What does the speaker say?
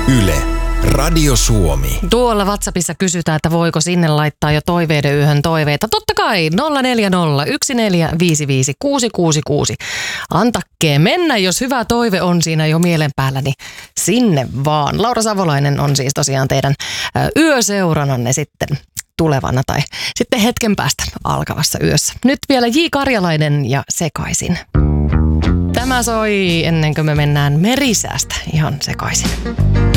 Yle, Radio Suomi. Tuolla WhatsAppissa kysytään, että voiko sinne laittaa jo toiveiden yhden toiveita. Totta kai 040 Antakkeen mennä, jos hyvä toive on siinä jo mielen päällä, niin sinne vaan. Laura Savolainen on siis tosiaan teidän yöseurananne sitten tulevana tai sitten hetken päästä alkavassa yössä. Nyt vielä J. Karjalainen ja Sekaisin. Tämä soi ennen kuin me mennään Merisäästä ihan sekaisin.